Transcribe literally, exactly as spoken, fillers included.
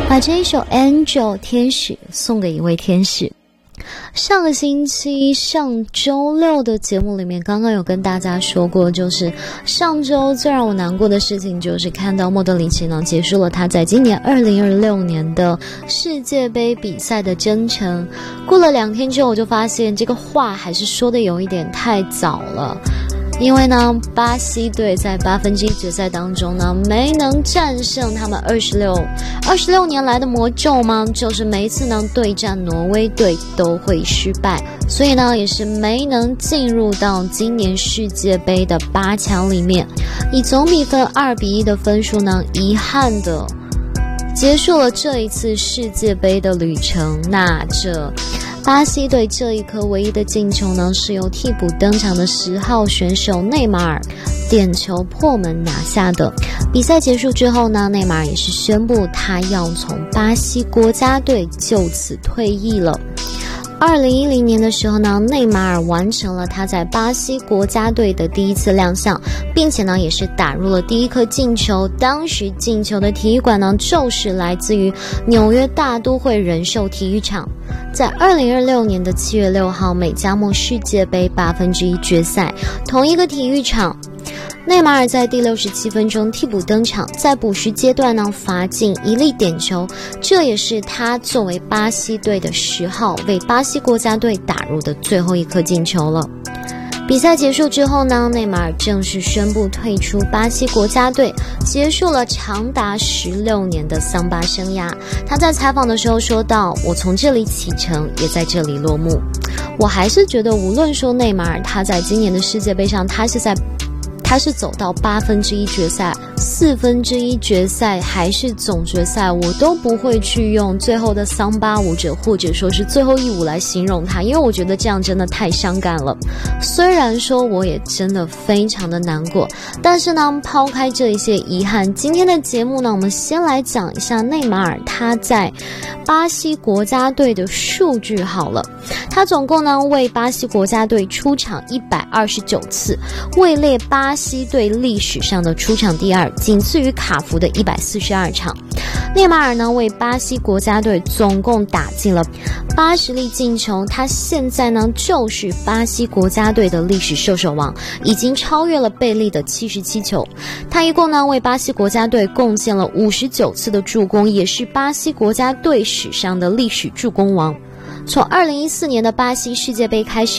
把这一首 Angel 天使送给一位天使。上个星期上周六的节目里面刚刚有跟大家说过，就是上周最让我难过的事情就是看到莫德里奇呢结束了他在今年二零二六年的世界杯比赛的征程。过了两天之后，我就发现这个话还是说的有一点太早了，因为呢巴西队在八分之一决赛当中呢没能战胜他们二十六二十六年来的魔咒吗？就是每一次呢对战挪威队都会失败，所以呢也是没能进入到今年世界杯的八强里面，以总比分二比一的分数呢遗憾的结束了这一次世界杯的旅程。那这巴西队这一颗唯一的进球呢，是由替补登场的十号选手内马尔点球破门拿下的。比赛结束之后呢，内马尔也是宣布他要从巴西国家队就此退役了。二零一零年的时候呢，内马尔完成了他在巴西国家队的第一次亮相，并且呢也是打入了第一颗进球。当时进球的体育馆呢，就是来自于纽约大都会人寿体育场。在二零二六年的七月六号美加墨世界杯八分之一决赛，同一个体育场，内马尔在第六十七分钟替补登场，在补时阶段呢罚进一粒点球，这也是他作为巴西队的十号为巴西国家队打入的最后一颗进球了。比赛结束之后呢，内马尔正式宣布退出巴西国家队，结束了长达十六年的桑巴生涯。他在采访的时候说道，我从这里启程，也在这里落幕。我还是觉得无论说内马尔他在今年的世界杯上，他是在他是走到八分之一决赛、四分之一决赛还是总决赛，我都不会去用最后的桑巴舞者或者说是最后一舞来形容他，因为我觉得这样真的太伤感了。虽然说我也真的非常的难过，但是呢抛开这一些遗憾，今天的节目呢，我们先来讲一下内马尔他在巴西国家队的数据好了。他总共呢为巴西国家队出场一百二十九次，位列巴西队历史上的出场第二，仅次于卡福的一百四十二场。内马尔呢为巴西国家队总共打进了八十粒进球，他现在呢就是巴西国家队的历史射手王，已经超越了贝利的七十七球。他一共呢为巴西国家队贡献了五十九次的助攻，也是巴西国家队史上的历史助攻王。从二零一四年的巴西世界杯开始，